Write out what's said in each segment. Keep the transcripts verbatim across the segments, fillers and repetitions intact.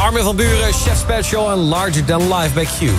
Armin van Buuren, Chef Special en Larger Than Life bij Q.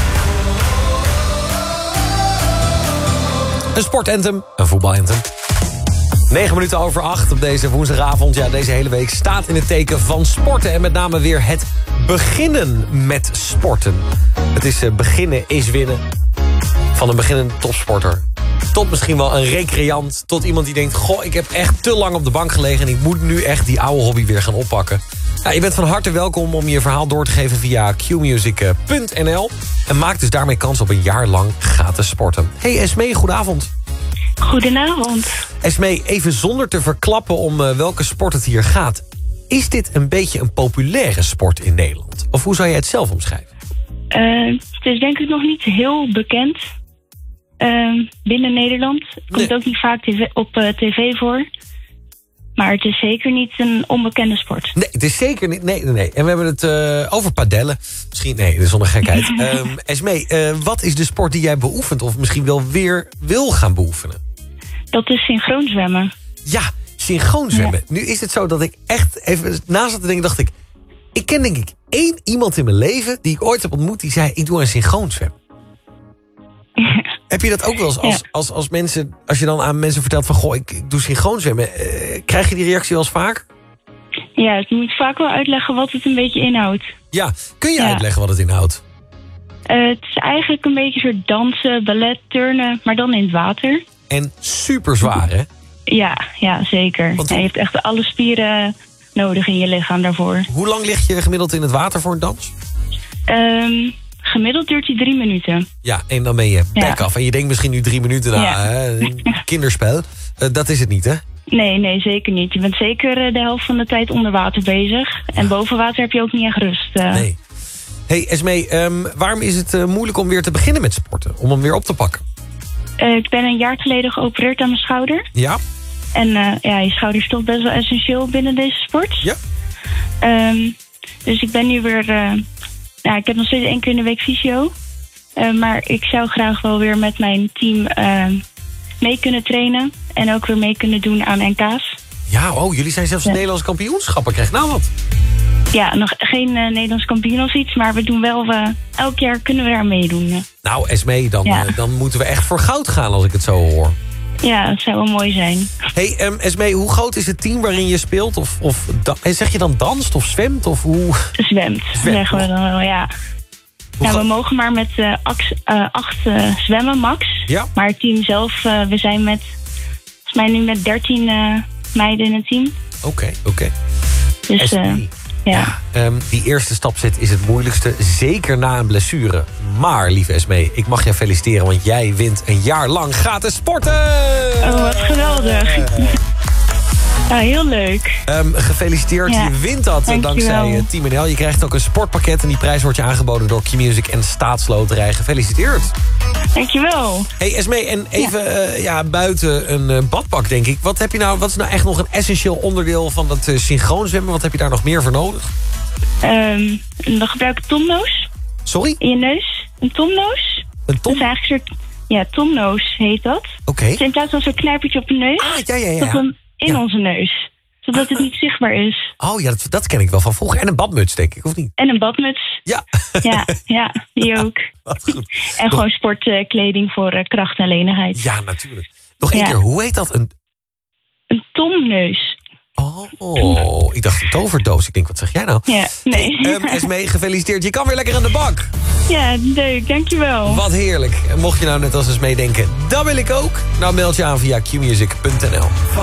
Een sportanthem, een voetbalanthem. Negen minuten over acht op deze woensdagavond. Ja, deze hele week staat in het teken van sporten. En met name weer het beginnen met sporten. Het is uh, beginnen is winnen. Van een beginnende topsporter. Tot misschien wel een recreant. Tot iemand die denkt, goh, ik heb echt te lang op de bank gelegen... en ik moet nu echt die oude hobby weer gaan oppakken. Ja, je bent van harte welkom om je verhaal door te geven via q music punt n l. En maak dus daarmee kans op een jaar lang gratis sporten. Hey Esmee, goedenavond. Goedenavond. Esmee, even zonder te verklappen om uh, welke sport het hier gaat. Is dit een beetje een populaire sport in Nederland? Of hoe zou jij het zelf omschrijven? Uh, het is denk ik nog niet heel bekend uh, binnen Nederland. Het komt nee. ook niet vaak tv, op uh, tv voor. Maar het is zeker niet een onbekende sport. Nee, het is zeker niet. Nee, nee, nee. En we hebben het uh, over padellen. Misschien, nee, dat is zonder gekheid. um, Esmee, uh, wat is de sport die jij beoefent... of misschien wel weer wil gaan beoefenen? Dat is synchroon zwemmen. Ja, synchroon zwemmen. Ja. Nu is het zo dat ik echt even naast zat te denken... dacht ik, ik ken denk ik één iemand in mijn leven... die ik ooit heb ontmoet, die zei... ik doe een synchroon zwemmen. Ja. Heb je dat ook wel eens als, ja. als, als mensen... als je dan aan mensen vertelt van... goh, ik, ik doe synchroon zwemmen... Uh, krijg je die reactie wel eens vaak? Ja, ik moet vaak wel uitleggen wat het een beetje inhoudt. Ja, kun je ja. uitleggen wat het inhoudt? Uh, het is eigenlijk een beetje soort dansen, ballet, turnen... maar dan in het water. En super zwaar, hè? Ja, ja zeker. Ja, je hebt echt alle spieren nodig in je lichaam daarvoor. Hoe lang lig je gemiddeld in het water voor een dans? Um, gemiddeld duurt die drie minuten. Ja, en dan ben je back ja. af. En je denkt misschien nu drie minuten na ja. een kinderspel. Uh, dat is het niet, hè? Nee, nee, zeker niet. Je bent zeker de helft van de tijd onder water bezig. Ja. En boven water heb je ook niet echt rust. Uh. Nee. Hey Esmee, um, waarom is het uh, moeilijk om weer te beginnen met sporten? Om hem weer op te pakken? Uh, ik ben een jaar geleden geopereerd aan mijn schouder. Ja. En uh, ja, je schouder is toch best wel essentieel binnen deze sport. Ja. Um, dus ik ben nu weer... Uh, nou, ik heb nog steeds één keer in de week fysio. Uh, maar ik zou graag wel weer met mijn team uh, mee kunnen trainen. En ook weer mee kunnen doen aan N K's. Ja, oh, jullie zijn zelfs ja. Nederlands kampioenschappen. Krijg nou wat? Ja, nog geen uh, Nederlands kampioen of iets. Maar we doen wel... Uh, elk jaar kunnen we daar meedoen. Uh. Nou, Esmee, dan, ja. uh, dan moeten we echt voor goud gaan als ik het zo hoor. Ja, dat zou wel mooi zijn. Hey, um, Esmee, hoe groot is het team waarin je speelt? Of, of zeg je dan danst of zwemt? Of hoe? Zwemt, Zwemt zeggen we dan wel, ja. Ja, we mogen maar met uh, acht, uh, acht uh, zwemmen, max. Ja. Maar het team zelf, uh, we zijn met... volgens mij nu met dertien uh, meiden in het team. Oké, okay, oké. Okay. Dus... Uh, Ja. Ja, um, die eerste stapzet is het moeilijkste, zeker na een blessure. Maar, lieve Esmee, ik mag je feliciteren... want jij wint een jaar lang gratis sporten! Oh, wat geweldig. Uh. Ja, heel leuk. Um, gefeliciteerd, ja. Je wint dat Dank dankzij je Team N L. Je krijgt ook een sportpakket en die prijs wordt je aangeboden... door Q-Music en Staatsloterij. Gefeliciteerd. Dankjewel. Hey Esmee, en even ja. Uh, ja, buiten een uh, badpak, denk ik. Wat, heb je nou, wat is nou echt nog een essentieel onderdeel van dat uh, synchroon zwemmen? Wat heb je daar nog meer voor nodig? Um, dan gebruik ik tomnoos. Sorry? In je neus. Een tomnoos. Een tom? Dat is eigenlijk een soort... Ja, tomnoos heet dat. Oké. Okay. Dus in plaats van zo'n knijpertje op je neus... Ah, ja, ja, ja. Een in ja. onze neus. Zodat het niet zichtbaar is. Oh ja, dat, dat ken ik wel van vroeger. En een badmuts, denk ik, of niet? En een badmuts. Ja. Ja, ja die ook. Wat goed. En Nog... gewoon sportkleding voor uh, kracht en lenigheid. Ja, natuurlijk. Nog één ja. keer, hoe heet dat? Een, een tomneus. Oh, ik dacht een toverdoos. Ik denk, wat zeg jij nou? Ja, nee. Hey, um, Esmee, gefeliciteerd. Je kan weer lekker aan de bak. Ja, leuk. Dankjewel. Wat heerlijk. Mocht je nou net als Esmee denken, dat wil ik ook. Nou, meld je aan via q music punt n l.